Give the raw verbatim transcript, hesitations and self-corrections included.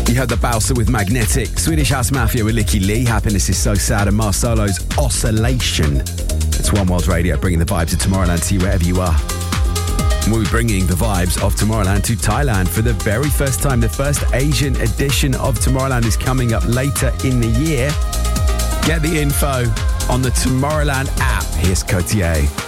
You heard the Balsa with Magnetic, Swedish House Mafia with Licky Lee, Happiness is So Sad, and Marcelo's Oscillation. It's One World Radio, bringing the vibes of Tomorrowland to you wherever you are. And we'll be bringing the vibes of Tomorrowland to Thailand for the very first time. The first Asian edition of Tomorrowland is coming up later in the year. Get the info on the Tomorrowland app. Here's Cotier.